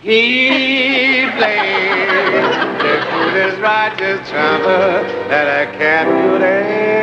He played the coolest Rogers trumpet that a cat could ever